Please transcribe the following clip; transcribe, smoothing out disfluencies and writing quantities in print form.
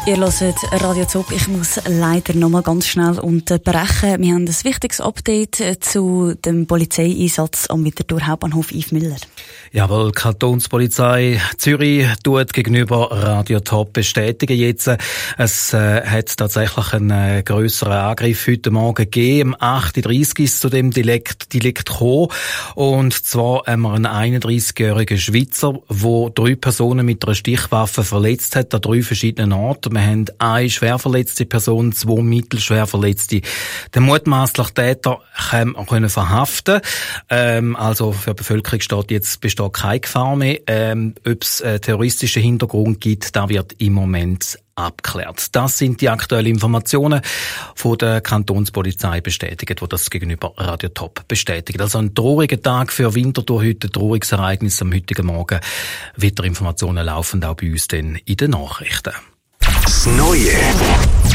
Ihr hört Radio Zug. Ich muss leider noch mal ganz schnell unterbrechen. Wir haben ein wichtiges Update zu dem Polizeieinsatz am Winterthur Hauptbahnhof Yves Müller. Jawohl, Kantonspolizei Zürich tut gegenüber Radio Top bestätigen jetzt. Es hat tatsächlich einen grösseren Angriff heute Morgen gegeben. Um 8.30 Uhr ist zu dem Delikt gekommen. Und zwar haben wir einen 31-jährigen Schweizer, der 3 Personen mit einer Stichwaffe verletzt hat, an 3 verschiedenen Orten. Wir haben eine schwer verletzte Person, 2 mittelschwer verletzte. Den mutmaßlichen Täter können verhaften. Also für die Bevölkerung besteht keine Gefahr mehr. Ob es einen terroristischen Hintergrund gibt, da wird im Moment abgeklärt. Das sind die aktuellen Informationen von der Kantonspolizei bestätigt, wo das gegenüber Radio Top bestätigt. Also ein trauriger Tag für Winterthur heute, ein trauriges Ereignis am heutigen Morgen. Weitere Informationen laufen auch bei uns dann in den Nachrichten. Das Neue